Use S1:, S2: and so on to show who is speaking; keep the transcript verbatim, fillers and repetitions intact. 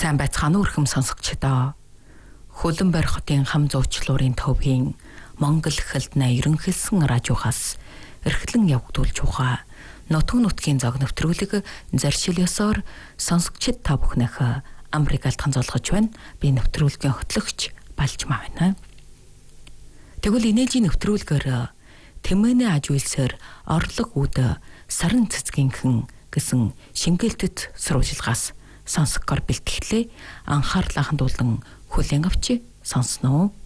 S1: Сайн байцгаана уу өрхөм сонсогчдоо. Хөлбөмбөр хотын хам зуучлуурын төвийн Монгол хэлтний ерөнхийлсэн радиогоос эрхлэн явагдуулж байгаа нутг нутгийн зог нэвтрүүлэг заршил ёсоор сонсогчид та бүхнийх Америк алтхан золгож байна. Би нэвтрүүлгийн хөтлөгч Балжмаа байна. Тэгвэл инээжийн нэвтрүүлгээр Тэмээний аж үйлсээр орлог үд сарн цэцгийнхэн гэсэн шингээлтэд сурвалжлагаас сонсгоор бэлтгэлээ анхаарлаа хандуулан хүлээн авч сонсноо.